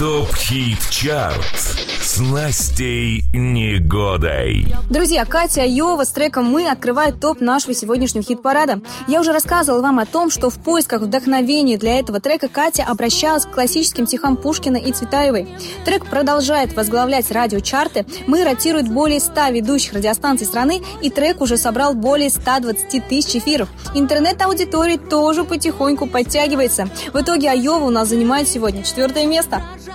Топ-хит-чарт с Настей Негодой. Друзья, Катя Айова с треком «Мы» открывает топ нашего сегодняшнего хит-парада. Я уже рассказывала вам о том, что в поисках вдохновения для этого трека Катя обращалась к классическим стихам Пушкина и Цветаевой. Трек продолжает возглавлять радиочарты. «Мы» ротирует более 100 ведущих радиостанций страны, и трек уже собрал более 120 тысяч эфиров. Интернет-аудитория тоже потихоньку подтягивается. В итоге Айова у нас занимает сегодня 4-е место.